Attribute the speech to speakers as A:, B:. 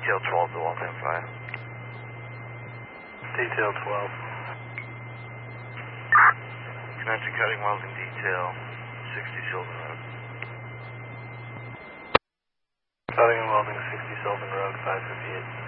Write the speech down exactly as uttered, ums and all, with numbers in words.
A: Detail twelve to Waltham Fire.
B: Detail twelve.
A: Commencing cutting welding detail, sixty Sylvan Road.
B: Cutting and welding, sixty Sylvan Road, five fifty-eight.